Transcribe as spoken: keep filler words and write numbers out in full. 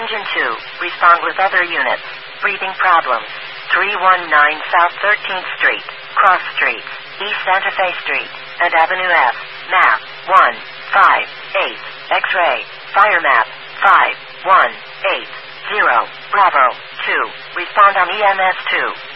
Engine two, respond with other units. Breathing problems. three one nine South thirteenth Street, Cross Streets, East Santa Fe Street, and Avenue F. Map one five eight. X-ray. Fire map five one eight zero. Bravo two. Respond on E M S two.